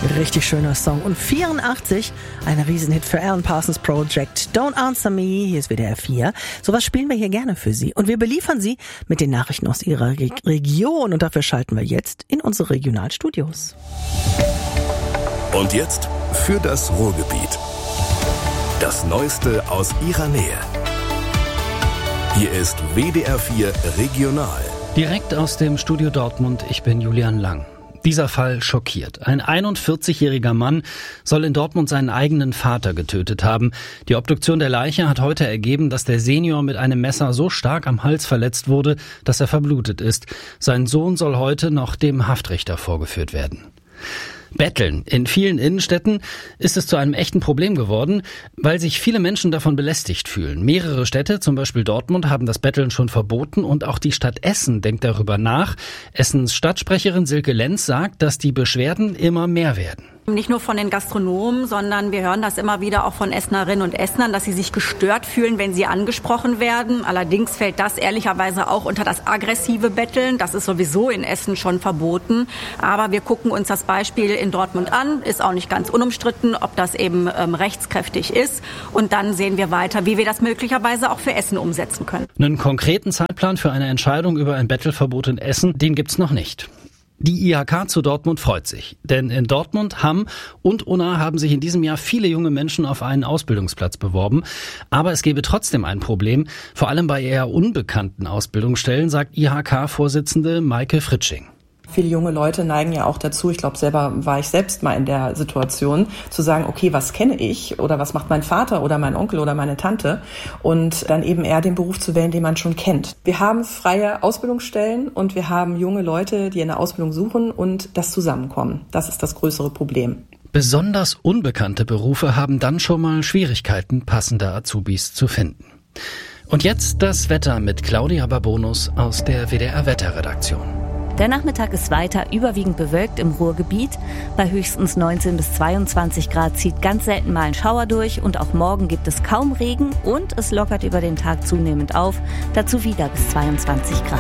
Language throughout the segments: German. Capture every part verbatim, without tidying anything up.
Richtig schöner Song. Und vierundachtzig, ein Riesenhit für Alan Parsons Project. Don't Answer Me, hier ist W D R vier. Sowas spielen wir hier gerne für Sie. Und wir beliefern Sie mit den Nachrichten aus Ihrer Re- Region. Und dafür schalten wir jetzt in unsere Regionalstudios. Und jetzt für das Ruhrgebiet. Das Neueste aus Ihrer Nähe. Hier ist W D R vier Regional. Direkt aus dem Studio Dortmund, ich bin Julian Lang. Dieser Fall schockiert. Ein einundvierzigjähriger Mann soll in Dortmund seinen eigenen Vater getötet haben. Die Obduktion der Leiche hat heute ergeben, dass der Senior mit einem Messer so stark am Hals verletzt wurde, dass er verblutet ist. Sein Sohn soll heute noch dem Haftrichter vorgeführt werden. Betteln. In vielen Innenstädten ist es zu einem echten Problem geworden, weil sich viele Menschen davon belästigt fühlen. Mehrere Städte, zum Beispiel Dortmund, haben das Betteln schon verboten und auch die Stadt Essen denkt darüber nach. Essens Stadtsprecherin Silke Lenz sagt, dass die Beschwerden immer mehr werden. Nicht nur von den Gastronomen, sondern wir hören das immer wieder auch von Essenerinnen und Essenern, dass sie sich gestört fühlen, wenn sie angesprochen werden. Allerdings fällt das ehrlicherweise auch unter das aggressive Betteln. Das ist sowieso in Essen schon verboten. Aber wir gucken uns das Beispiel in Dortmund an. Ist auch nicht ganz unumstritten, ob das eben ähm, rechtskräftig ist. Und dann sehen wir weiter, wie wir das möglicherweise auch für Essen umsetzen können. Einen konkreten Zeitplan für eine Entscheidung über ein Bettelverbot in Essen, den gibt's noch nicht. Die I H K zu Dortmund freut sich, denn in Dortmund, Hamm und Unna haben sich in diesem Jahr viele junge Menschen auf einen Ausbildungsplatz beworben. Aber es gäbe trotzdem ein Problem, vor allem bei eher unbekannten Ausbildungsstellen, sagt I H K-Vorsitzende Maike Fritsching. Viele junge Leute neigen ja auch dazu, ich glaube, selber war ich selbst mal in der Situation, zu sagen, okay, was kenne ich oder was macht mein Vater oder mein Onkel oder meine Tante und dann eben eher den Beruf zu wählen, den man schon kennt. Wir haben freie Ausbildungsstellen und wir haben junge Leute, die eine Ausbildung suchen und das Zusammenkommen. Das ist das größere Problem. Besonders unbekannte Berufe haben dann schon mal Schwierigkeiten, passende Azubis zu finden. Und jetzt das Wetter mit Claudia Babonus aus der W D R-Wetterredaktion. Der Nachmittag ist weiter überwiegend bewölkt im Ruhrgebiet. Bei höchstens neunzehn bis zweiundzwanzig Grad zieht ganz selten mal ein Schauer durch und auch morgen gibt es kaum Regen und es lockert über den Tag zunehmend auf, dazu wieder bis zweiundzwanzig Grad.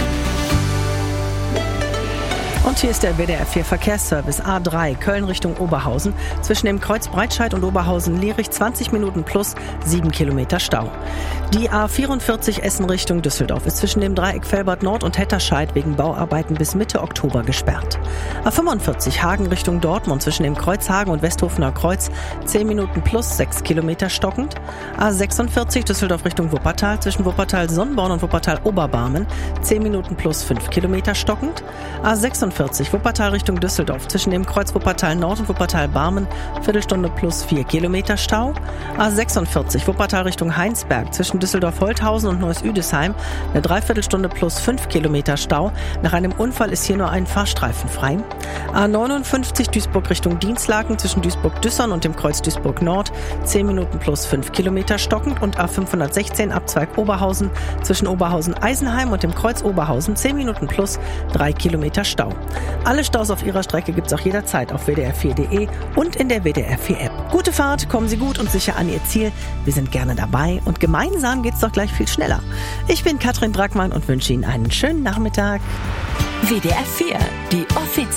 Und hier ist der W D R vier Verkehrsservice A drei, Köln Richtung Oberhausen. Zwischen dem Kreuz Breitscheid und Oberhausen-Lierich zwanzig Minuten plus sieben Kilometer Stau. Die A vierundvierzig Essen Richtung Düsseldorf ist zwischen dem Dreieck Velbert Nord und Hetterscheid wegen Bauarbeiten bis Mitte Oktober gesperrt. A fünfundvierzig Hagen Richtung Dortmund zwischen dem Kreuz Hagen und Westhofener Kreuz zehn Minuten plus sechs Kilometer stockend. A sechsundvierzig Düsseldorf Richtung Wuppertal zwischen Wuppertal-Sonnborn und Wuppertal-Oberbarmen zehn Minuten plus fünf Kilometer stockend. A sechsundvierzig Wuppertal Richtung Düsseldorf zwischen dem Kreuz Wuppertal Nord und Wuppertal-Barmen Viertelstunde plus vier Kilometer Stau. A sechsundvierzig Wuppertal Richtung Heinsberg zwischen Düsseldorf-Holthausen und Neuss-Üdesheim eine Dreiviertelstunde plus fünf Kilometer Stau. Nach einem Unfall ist hier nur ein Fahrstreifen frei. A neunundfünfzig Duisburg Richtung Dienstlaken zwischen Duisburg-Düssern und dem Kreuz Duisburg Nord zehn Minuten plus fünf Kilometer stockend und A fünfhundertsechzehn Abzweig Oberhausen zwischen Oberhausen-Eisenheim und dem Kreuz Oberhausen zehn Minuten plus drei Kilometer Stau. Alle Staus auf Ihrer Strecke gibt's auch jederzeit auf w d r vier punkt d e und in der W D R vier App. Gute Fahrt, kommen Sie gut und sicher an Ihr Ziel. Wir sind gerne dabei und gemeinsam geht's doch gleich viel schneller. Ich bin Katrin Brackmann und wünsche Ihnen einen schönen Nachmittag. W D R vier, die offizielle